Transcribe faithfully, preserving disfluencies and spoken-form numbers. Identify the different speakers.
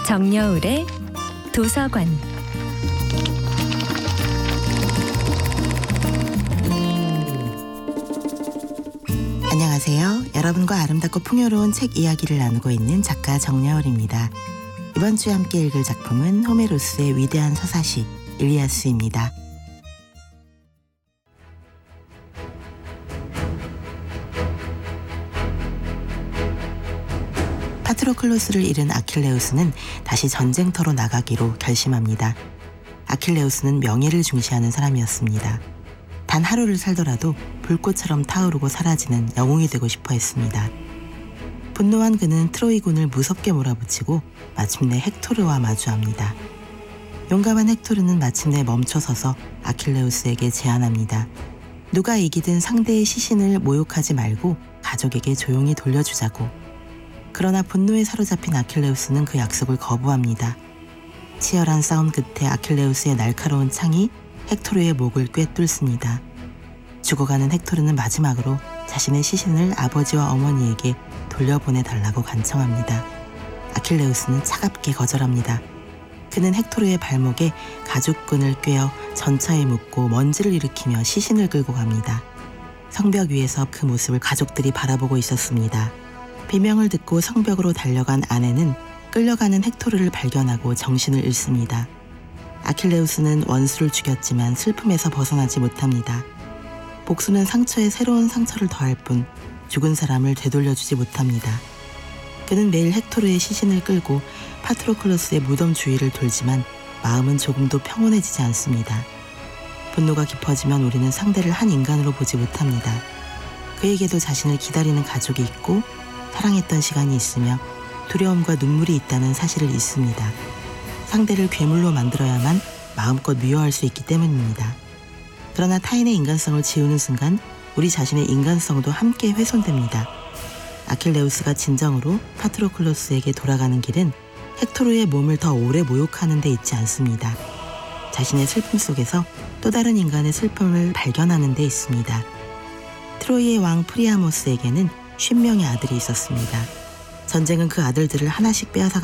Speaker 1: 정여울의 도서관.
Speaker 2: 안녕하세요. 여러분과 아름답고 풍요로운 책 이야기를 나누고 있는 작가 정여울입니다. 이번 주에 함께 읽을 작품은 호메로스의 위대한 서사시 일리아스입니다. 파트로클로스를 잃은 아킬레우스는 다시 전쟁터로 나가기로 결심합니다. 아킬레우스는 명예를 중시하는 사람이었습니다. 단 하루를 살더라도 불꽃처럼 타오르고 사라지는 영웅이 되고 싶어 했습니다. 분노한 그는 트로이군을 무섭게 몰아붙이고 마침내 헥토르와 마주합니다. 용감한 헥토르는 마침내 멈춰서서 아킬레우스에게 제안합니다. 누가 이기든 상대의 시신을 모욕하지 말고 가족에게 조용히 돌려주자고. 그러나 분노에 사로잡힌 아킬레우스는 그 약속을 거부합니다. 치열한 싸움 끝에 아킬레우스의 날카로운 창이 헥토르의 목을 꿰뚫습니다. 죽어가는 헥토르는 마지막으로 자신의 시신을 아버지와 어머니에게 돌려보내달라고 간청합니다. 아킬레우스는 차갑게 거절합니다. 그는 헥토르의 발목에 가죽끈을 꿰어 전차에 묶고 먼지를 일으키며 시신을 끌고 갑니다. 성벽 위에서 그 모습을 가족들이 바라보고 있었습니다. 비명을 듣고 성벽으로 달려간 아내는 끌려가는 헥토르를 발견하고 정신을 잃습니다. 아킬레우스는 원수를 죽였지만 슬픔에서 벗어나지 못합니다. 복수는 상처에 새로운 상처를 더할 뿐 죽은 사람을 되돌려주지 못합니다. 그는 매일 헥토르의 시신을 끌고 파트로클로스의 무덤 주위를 돌지만 마음은 조금도 평온해지지 않습니다. 분노가 깊어지면 우리는 상대를 한 인간으로 보지 못합니다. 그에게도 자신을 기다리는 가족이 있고 사랑했던 시간이 있으며 두려움과 눈물이 있다는 사실을 잊습니다. 상대를 괴물로 만들어야만 마음껏 미워할 수 있기 때문입니다. 그러나 타인의 인간성을 지우는 순간 우리 자신의 인간성도 함께 훼손됩니다. 아킬레우스가 진정으로 파트로클로스에게 돌아가는 길은 헥토르의 몸을 더 오래 모욕하는 데 있지 않습니다. 자신의 슬픔 속에서 또 다른 인간의 슬픔을 발견하는 데 있습니다. 트로이의 왕 프리아모스에게는 쉰 명의 아들이 있었습니다. 전쟁은 그 아들들을 하나씩 빼앗아